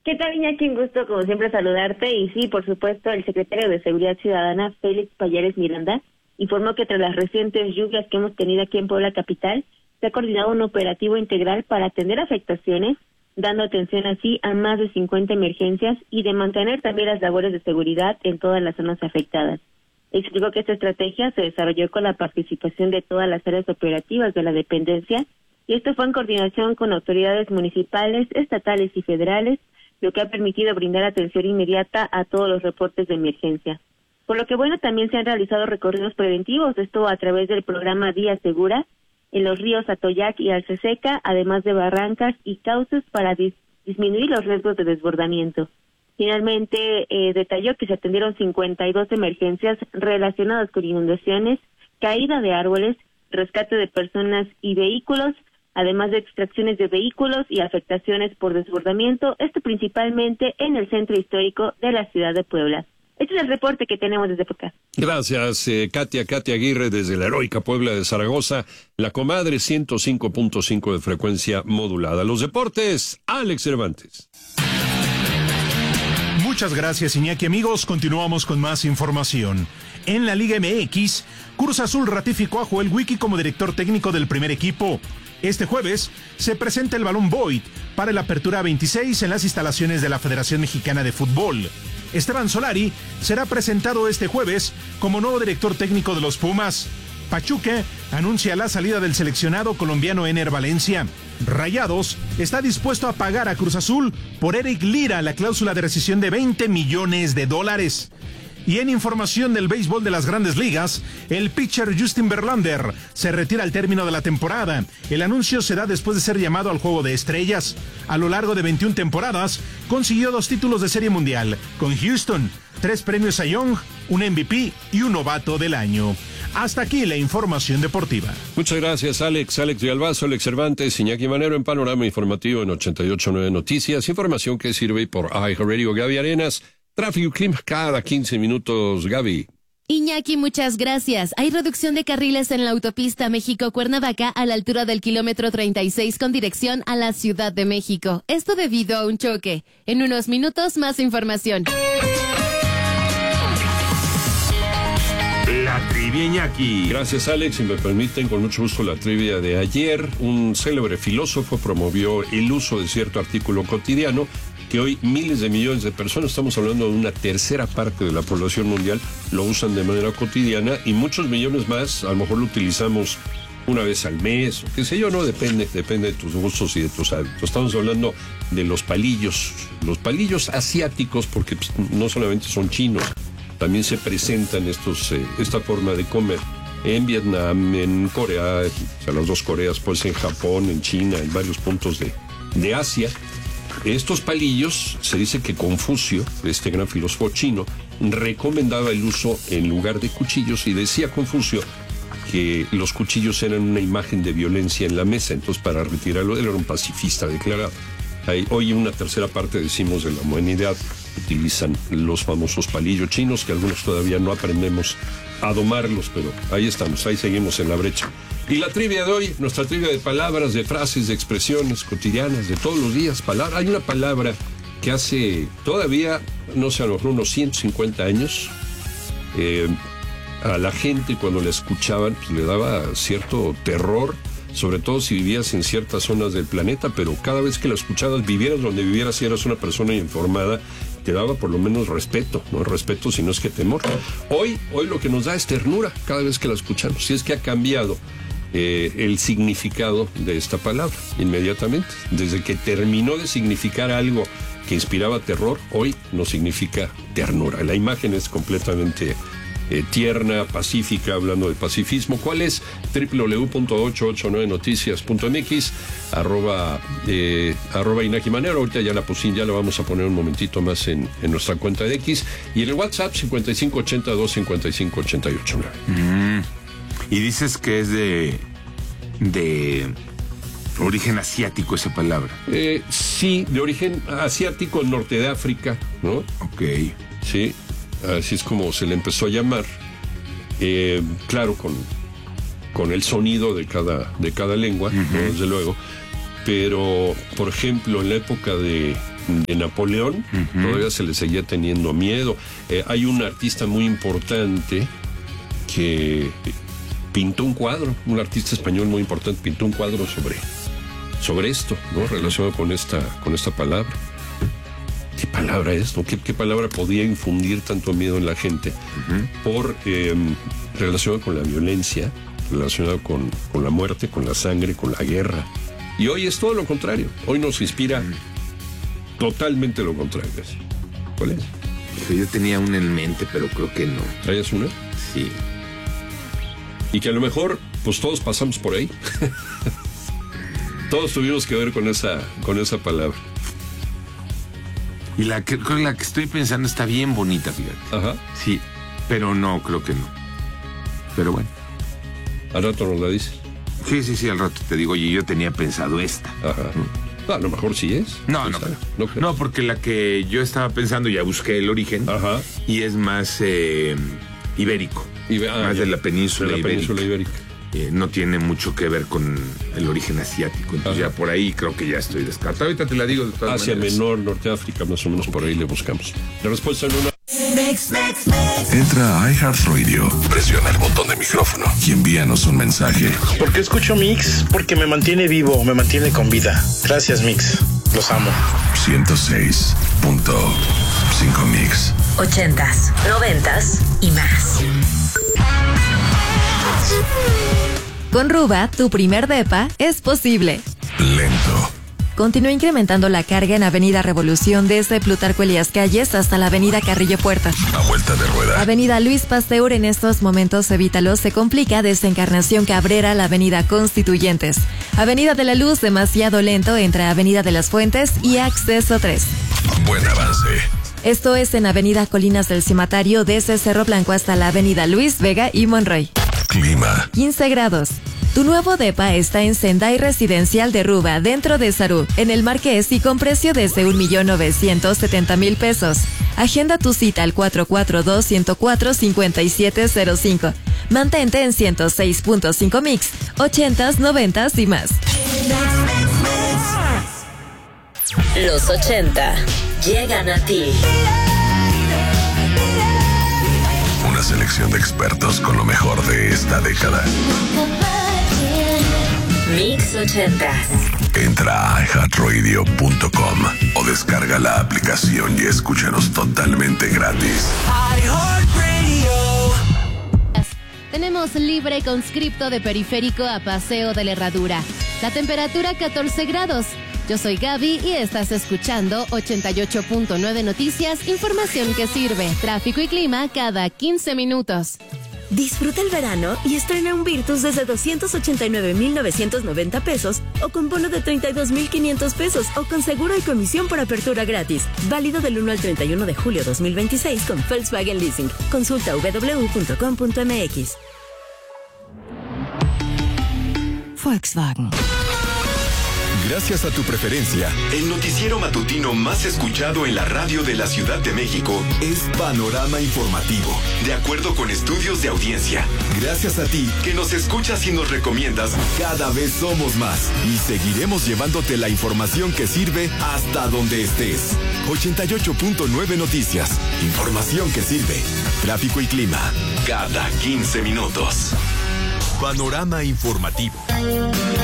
¿Qué tal, Iñaki? Un gusto, como siempre, saludarte. Y sí, por supuesto, el secretario de Seguridad Ciudadana, Félix Pallares Miranda, informó que tras las recientes lluvias que hemos tenido aquí en Puebla Capital, se ha coordinado un operativo integral para atender afectaciones, dando atención así a más de 50 emergencias y de mantener también las labores de seguridad en todas las zonas afectadas. Explicó que esta estrategia se desarrolló con la participación de todas las áreas operativas de la dependencia, y esto fue en coordinación con autoridades municipales, estatales y federales, lo que ha permitido brindar atención inmediata a todos los reportes de emergencia. Por lo que, también se han realizado recorridos preventivos, esto a través del programa Vía Segura, en los ríos Atoyac y Alceseca, además de barrancas y cauces para disminuir los riesgos de desbordamiento. Finalmente, detalló que se atendieron 52 emergencias relacionadas con inundaciones, caída de árboles, rescate de personas y vehículos, además de extracciones de vehículos y afectaciones por desbordamiento, esto principalmente en el centro histórico de la ciudad de Puebla. Este es el reporte que tenemos desde por acá. Gracias, Katia Aguirre, desde la heroica Puebla de Zaragoza, la comadre 105.5 de frecuencia modulada. Los deportes, Alex Cervantes. Muchas gracias, Iñaki. Amigos, continuamos con más información. En la Liga MX, Cruz Azul ratificó a Joel Wiki como director técnico del primer equipo. Este jueves se presenta el Balón Boyd para la Apertura 26 en las instalaciones de la Federación Mexicana de Fútbol. Esteban Solari será presentado este jueves como nuevo director técnico de los Pumas. Pachuca anuncia la salida del seleccionado colombiano Ener Valencia. Rayados está dispuesto a pagar a Cruz Azul por Eric Lira la cláusula de rescisión de $20 millones. Y en información del béisbol de las Grandes Ligas, el pitcher Justin Verlander se retira al término de la temporada. El anuncio se da después de ser llamado al Juego de Estrellas. A lo largo de 21 temporadas, consiguió 2 títulos de Serie Mundial con Houston, 3 premios Cy Young, un MVP y un Novato del Año. Hasta aquí la información deportiva. Muchas gracias, Alex Villalbazo, Alex Cervantes, Iñaki Manero en Panorama Informativo en 88.9 Noticias. Información que sirve por iHeartRadio. Gaby Arenas. Tráfico y clima cada 15 minutos, Gaby. Iñaki, muchas gracias. Hay reducción de carriles en la autopista México-Cuernavaca a la altura del kilómetro 36 con dirección a la Ciudad de México. Esto debido a un choque. En unos minutos, más información. La trivia, Iñaki. Gracias, Alex. Si me permiten, con mucho gusto la trivia de ayer. Un célebre filósofo promovió el uso de cierto artículo cotidiano que hoy miles de millones de personas, estamos hablando de una tercera parte de la población mundial, lo usan de manera cotidiana y muchos millones más, a lo mejor lo utilizamos una vez al mes, o qué sé yo, no, depende de tus gustos y de tus hábitos. Estamos hablando de los palillos asiáticos, porque no solamente son chinos, también se presentan esta forma de comer en Vietnam, en Corea, o sea, las dos Coreas, pues en Japón, en China, en varios puntos de Asia. Estos palillos, se dice que Confucio, este gran filósofo chino, recomendaba el uso en lugar de cuchillos y decía Confucio que los cuchillos eran una imagen de violencia en la mesa, entonces para retirarlo, él era un pacifista declarado. Hoy una tercera parte, decimos, de la humanidad utilizan los famosos palillos chinos, que algunos todavía no aprendemos a domarlos, pero ahí estamos, ahí seguimos en la brecha. Y la trivia de hoy, nuestra trivia de palabras, de frases, de expresiones cotidianas, de todos los días, palabras. Hay una palabra que hace todavía, no sé, a lo mejor unos 150 años, a la gente cuando la escuchaban, pues, le daba cierto terror, sobre todo si vivías en ciertas zonas del planeta, pero cada vez que la escuchabas, vivieras donde vivieras, si eras una persona informada, te daba por lo menos respeto, no respeto, sino es que temor. Hoy lo que nos da es ternura cada vez que la escuchamos, si es que ha cambiado el significado de esta palabra inmediatamente. Desde que terminó de significar algo que inspiraba terror, hoy no significa ternura. La imagen es completamente tierna, pacífica, hablando de pacifismo. ¿Cuál es? www.889noticias.mx @, Iñaki Manero. Ahorita ya la vamos a poner un momentito más en nuestra cuenta de X. Y en el WhatsApp 5582-5588. Y dices que es de origen asiático esa palabra. Sí, de origen asiático, el norte de África, ¿no? Ok. Sí, así es como se le empezó a llamar. Claro, con el sonido de cada lengua, ¿no? Desde luego. Pero, por ejemplo, en la época de de Napoleón, todavía se le seguía teniendo miedo. Hay un artista muy importante que pintó un cuadro, un artista español muy importante, pintó un cuadro sobre esto, ¿no? Relacionado con esta palabra. ¿Qué palabra es, no? ¿Qué palabra podía infundir tanto miedo en la gente? Relacionado con la violencia, relacionado con la muerte, con la sangre, con la guerra. Y hoy es todo lo contrario. Hoy nos inspira totalmente lo contrario. ¿Cuál es? Yo tenía una en mente, pero creo que no. ¿Traías una? Sí. Y que a lo mejor, pues todos pasamos por ahí. Todos tuvimos que ver con esa palabra. Y la que estoy pensando está bien bonita, fíjate. Ajá. Sí, pero no, creo que no. Pero bueno. Al rato nos la dices. Sí, al rato te digo, oye, yo tenía pensado esta. Ajá. A lo mejor sí es. No, porque la que yo estaba pensando, ya busqué el origen. Ajá. Y es más ibérico. Más de la península ibérica. No tiene mucho que ver con el origen asiático. Entonces ya por ahí creo que ya estoy descartado. Ahorita te la digo de todas Asia maneras. Menor, Norte de África, más o menos por ahí le buscamos. La respuesta en una... Entra a iHeartRadio, presiona el botón de micrófono y envíanos un mensaje. ¿Por qué escucho Mix? Porque me mantiene vivo, me mantiene con vida. Gracias, Mix. Los amo. 106.5 Mix. 80s, 90s y más. Con Ruba, tu primer depa es posible. Lento. Continúa incrementando la carga en Avenida Revolución desde Plutarco Elías Calles hasta la Avenida Carrillo Puerta. A vuelta de rueda. Avenida Luis Pasteur en estos momentos evítalo, se complica desde Encarnación Cabrera a la Avenida Constituyentes. Avenida de la Luz demasiado lento entre Avenida de las Fuentes y Acceso 3. Buen avance. Esto es en Avenida Colinas del Cimatario desde Cerro Blanco hasta la Avenida Luis Vega y Monroy. Clima. 15 grados. Tu nuevo depa está en Sendai Residencial de Ruba, dentro de Sarú, en el Marqués y con precio desde 1,970,000 pesos. Agenda tu cita al 442-104-5705. Mantente en 106.5 Mix, 80s, 90s y más. Los 80 llegan a ti. Una selección de expertos con lo mejor de esta década. Mix 80. Entra a iHeartRadio.com o descarga la aplicación y escúchanos totalmente gratis. Tenemos libre conscripto de Periférico a Paseo de la Herradura. La temperatura 14 grados. Yo soy Gaby y estás escuchando 88.9 Noticias, información que sirve, tráfico y clima cada 15 minutos. Disfruta el verano y estrena un Virtus desde 289,990 pesos o con bono de 32,500 pesos o con seguro y comisión por apertura gratis. Válido del 1 al 31 de julio 2026 con Volkswagen Leasing. Consulta www.com.mx. Volkswagen. Gracias a tu preferencia, el noticiero matutino más escuchado en la radio de la Ciudad de México es Panorama Informativo, de acuerdo con estudios de audiencia. Gracias a ti, que nos escuchas y nos recomiendas, cada vez somos más y seguiremos llevándote la información que sirve hasta donde estés. 88.9 Noticias, información que sirve. Tráfico y clima, cada 15 minutos. Panorama Informativo.